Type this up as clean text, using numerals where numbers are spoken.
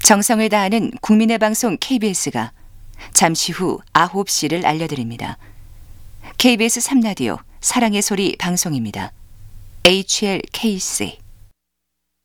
정성을 다하는 국민의 방송 KBS가 잠시 후 9시를 알려드립니다. KBS 3라디오 사랑의 소리 방송입니다. HLKC